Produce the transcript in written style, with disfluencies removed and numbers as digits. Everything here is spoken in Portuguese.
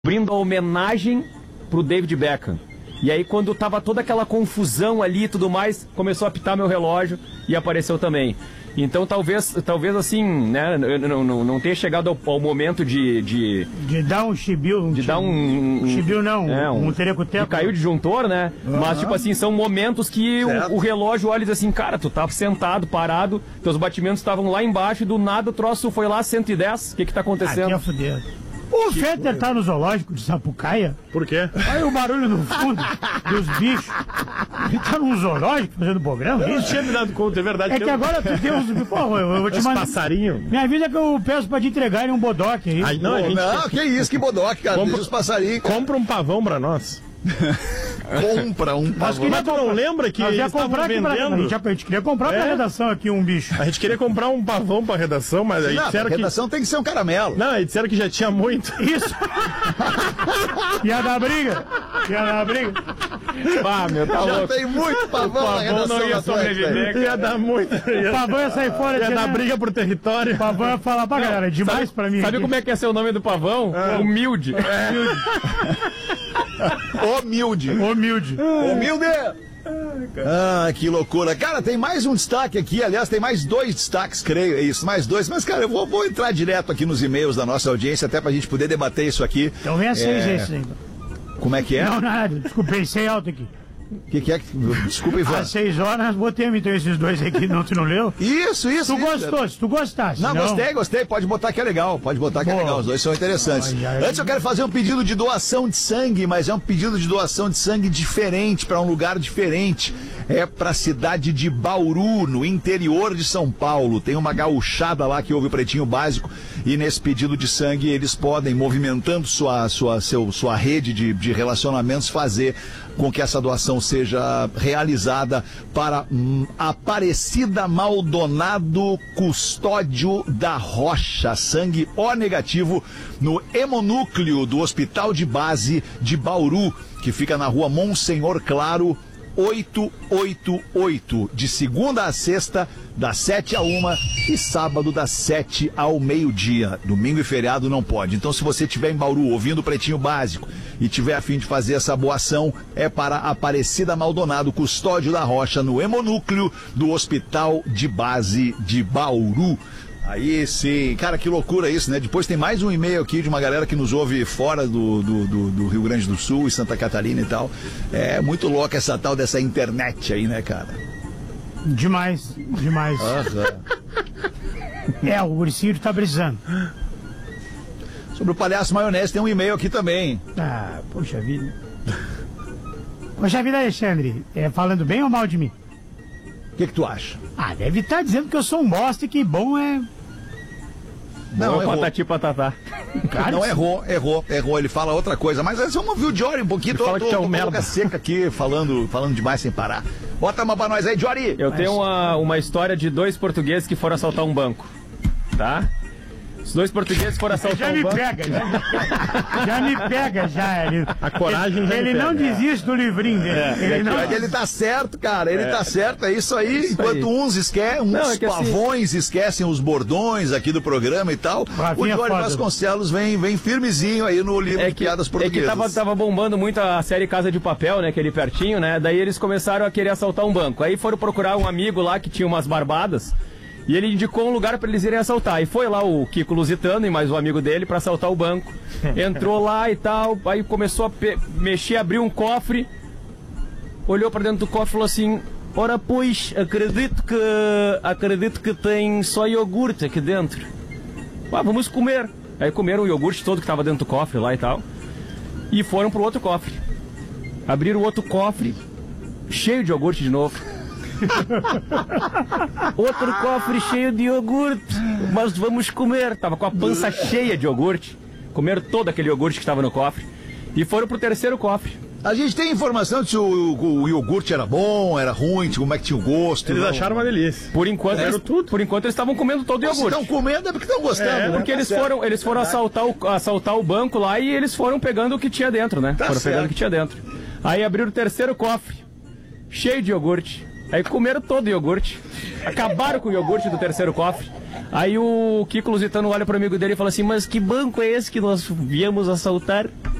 abrindo a homenagem pro David Beckham. E aí quando tava toda aquela confusão ali e tudo mais, começou a apitar meu relógio e apareceu também. Então talvez assim, né, não tenha chegado ao momento de dar um chibiu. De dar um chibiu não, um terecoteco. Caiu o disjuntor, né? Mas tipo assim, são momentos que o relógio olha e diz assim, cara, tu tá sentado, parado, teus batimentos estavam lá embaixo e do nada o troço foi lá 110. O que tá acontecendo? Aqui é fuder. O Fetter tá no zoológico de Sapucaia. Por quê? Olha o barulho no fundo dos bichos. Ele tá num zoológico fazendo programa. Eu não tinha me dado conta, é verdade. É que agora tu tem uns... Pô, eu vou te mandar... passarinho. Me avisa que eu peço pra te entregarem um bodoque aí. Ai, não, não, que isso, que bodoque, cara. Deixa os passarinhos. Compra um pavão pra nós. Compra um pavão. Mas tu não lembra que eles estavam vendendo? A gente queria comprar pra redação aqui um bicho. A gente queria comprar um pavão pra redação, mas aí disseram que... a redação tem que ser um caramelo. Não, aí disseram que já tinha muito. Isso. Ia dar briga. Ah, meu, tá já louco. Tem muito pavão na redação. Não ia sobreviver, ia dar muito. O pavão ia sair fora. Ia dar briga pro território. O pavão ia falar pra galera, é demais pra mim. Sabe como é que é ser o nome do pavão? Humilde. Humilde. Humilde. Ah, que loucura. Cara, tem mais um destaque aqui. Aliás, tem mais 2 destaques, creio. É isso, mais 2. Mas, cara, eu vou entrar direto aqui nos e-mails da nossa audiência, até pra gente poder debater isso aqui. Então vem a 6 esse aí. Como é que é? Não, nada. Desculpa, pensei alto aqui. O que é que... Desculpa, Ivan. Às 6 horas, botemos então esses 2 aqui, não, tu não leu? Isso. Tu gostou, se tu gostasse. Não, gostei. Pode botar que é legal. Os 2 são interessantes. Antes eu quero fazer um pedido de doação de sangue, mas é um pedido de doação de sangue diferente, para um lugar diferente. É para a cidade de Bauru, no interior de São Paulo. Tem uma gauchada lá que ouve o Pretinho Básico e nesse pedido de sangue eles podem, movimentando sua rede de relacionamentos, fazer com que essa doação seja realizada para Aparecida Maldonado Custódio da Rocha, sangue O negativo, no hemonúcleo do Hospital de Base de Bauru, que fica na rua Monsenhor Claro, 888, de segunda a sexta, das 7 à 1 e sábado das 7 ao meio-dia. Domingo e feriado não pode. Então, se você estiver em Bauru ouvindo o Pretinho Básico e tiver a fim de fazer essa boa ação, é para Aparecida Maldonado Custódio da Rocha, no hemonúcleo do Hospital de Base de Bauru. Aí sim, cara, que loucura isso, né? Depois tem mais um e-mail aqui de uma galera que nos ouve fora do Rio Grande do Sul e Santa Catarina e tal. É muito louca essa tal dessa internet aí, né, cara? Demais. O ursinho tá brisando. Sobre o Palhaço Maionese tem um e-mail aqui também. Ah, poxa vida. Poxa vida, Alexandre, falando bem ou mal de mim? O que tu acha? Ah, deve estar dizendo que eu sou um bosta e que bom é... Não, errou. Patati patatá. Cara, não, errou. Ele fala outra coisa. Mas vamos ouvir o Jory um pouquinho. Tô com a boca seca aqui, falando demais sem parar. Bota uma pra nós aí, Jory. Eu tenho uma história de 2 portugueses que foram assaltar um banco. Tá? Os 2 portugueses foram assaltar um banco. Já me pega. A coragem já ele não desiste do livrinho dele. Ele tá certo, cara. Ele tá certo. É isso aí. Enquanto uns esquecem, pavões esquecem os bordões aqui do programa e tal. O Jory Vasconcelos vem firmezinho aí no livro de piadas portuguesas. É que tava bombando muito a série Casa de Papel, né? Aquele pertinho, né? Daí eles começaram a querer assaltar um banco. Aí foram procurar um amigo lá que tinha umas barbadas. E ele indicou um lugar para eles irem assaltar. E foi lá o Kiko Lusitano e mais um amigo dele para assaltar o banco. Entrou lá e tal, aí começou a mexer, abriu um cofre, olhou para dentro do cofre e falou assim: ora pois, acredito que tem só iogurte aqui dentro. Vamos comer. Aí comeram o iogurte todo que estava dentro do cofre lá e tal. E foram pro outro cofre. Abriram o outro cofre, cheio de iogurte de novo. Outro cofre cheio de iogurte. Mas vamos comer. Tava com a pança cheia de iogurte. Comeram todo aquele iogurte que estava no cofre. E foram pro terceiro cofre. A gente tem informação de se o iogurte era bom, era ruim, como é que tinha o gosto. Eles acharam uma delícia. Por enquanto eles estavam comendo todo o iogurte. Se estão comendo é porque estão gostando. Porque eles foram assaltar o banco lá e eles foram pegando o que tinha dentro, né? Pegando o que tinha dentro. Aí abriram o terceiro cofre, cheio de iogurte. Aí comeram todo o iogurte. Acabaram com o iogurte do terceiro cofre. Aí o Kiko Lusitano olha pro amigo dele e fala assim: mas que banco é esse que nós viemos assaltar?